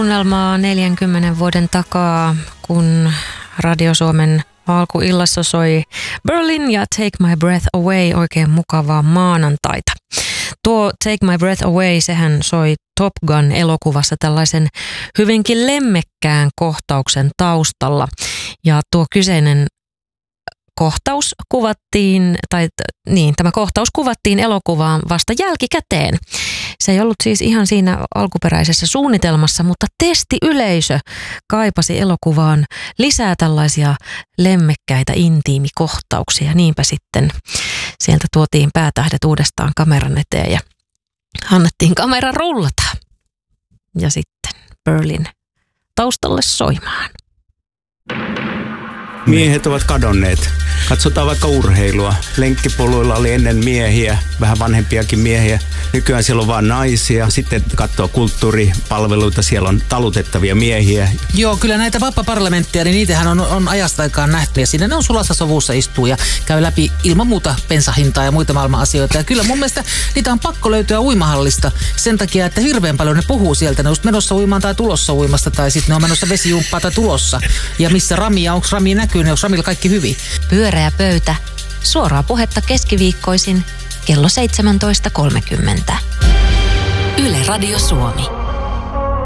Tunnelmaa 40 vuoden takaa, kun Radio Suomen alkuillassa soi Berlin ja Take My Breath Away, oikein mukavaa maanantaita. Tuo Take My Breath Away, sehän soi Top Gun-elokuvassa tällaisen hyvinkin lemmekkään kohtauksen taustalla. Ja tuo kyseinen kohtaus kuvattiin, tämä kohtaus kuvattiin elokuvaan vasta jälkikäteen. Se ei ollut siis ihan siinä alkuperäisessä suunnitelmassa, mutta testiyleisö kaipasi elokuvaan lisää tällaisia lemmekkäitä intiimikohtauksia. Niinpä sitten sieltä tuotiin päätähdet uudestaan kameran eteen ja annettiin kameran rullata. Ja sitten Berlin taustalle soimaan. Miehet ovat kadonneet. Katsotaan vaikka urheilua. Lenkkipoluilla oli ennen miehiä, vähän vanhempiakin miehiä. Nykyään siellä on vaan naisia. Sitten katsoo kulttuuripalveluita, siellä on talutettavia miehiä. Joo, kyllä näitä vappaparlamentteja, niin niitähän on ajasta aikaan nähty. Ja siinä ne on sulassa sovussa istuu ja käy läpi ilman muuta bensahintaa ja muita maailman asioita. Ja kyllä mun mielestä niitä on pakko löytyä uimahallista sen takia, että hirveän paljon ne puhuu sieltä. Ne on just menossa uimaan tai tulossa uimasta tai sitten ne on menossa vesijumppaa tai tulossa. Ja missä Rami ja onko Rami näkyy, ne onko Ramilla kaikki hyvin? Pyöreä pöytä. Suoraa puhetta keskiviikkoisin kello 17.30. Yle Radio Suomi.